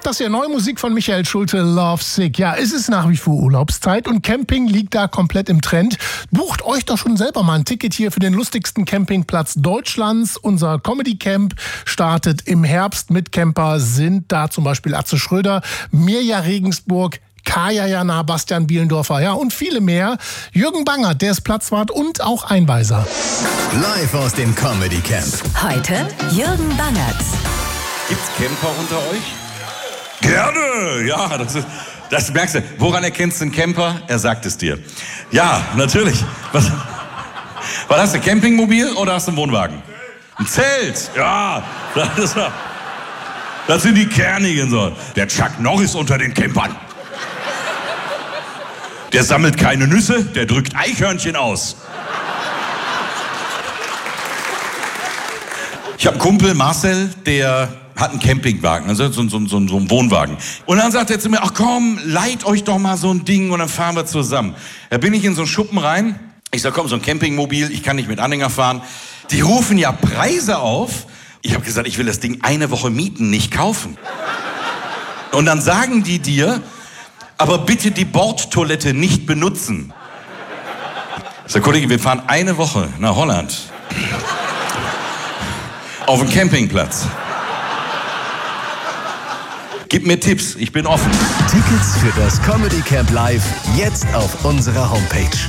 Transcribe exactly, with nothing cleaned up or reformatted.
Das ist ja neue Musik von Michael Schulte, Love Sick. Ja, es ist nach wie vor Urlaubszeit und Camping liegt da komplett im Trend. Bucht euch doch schon selber mal ein Ticket hier für den lustigsten Campingplatz Deutschlands. Unser Comedy Camp startet im Herbst. Mit Camper sind da zum Beispiel Atze Schröder, Mirja Regensburg, Kaya Jana, Bastian Bielendorfer, ja, und viele mehr. Jürgen Bangert, der ist Platzwart und auch Einweiser. Live aus dem Comedy Camp. Heute Jürgen Bangert. Gibt's Camper unter euch? Gerne, ja, das ist, das merkst du. Woran erkennst du einen Camper? Er sagt es dir. Ja, natürlich. Was, was hast du, Campingmobil oder hast du einen Wohnwagen? Ein Zelt, ja. Das, ist, das sind die Kernigen so. Der Chuck Norris unter den Campern. Der sammelt keine Nüsse, der drückt Eichhörnchen aus. Ich habe einen Kumpel, Marcel, der hat einen Campingwagen, also so, so, so, so einen Wohnwagen. Und dann sagt er zu mir, ach komm, leiht euch doch mal so ein Ding und dann fahren wir zusammen. Da bin ich in so einen Schuppen rein. Ich sag, komm, so ein Campingmobil, ich kann nicht mit Anhänger fahren. Die rufen ja Preise auf. Ich habe gesagt, ich will das Ding eine Woche mieten, nicht kaufen. Und dann sagen die dir, aber bitte die Bordtoilette nicht benutzen. Ich sag, Kollege, wir fahren eine Woche nach Holland. Auf dem Campingplatz. Gib mir Tipps, ich bin offen. Tickets für das Comedy Camp Live jetzt auf unserer Homepage.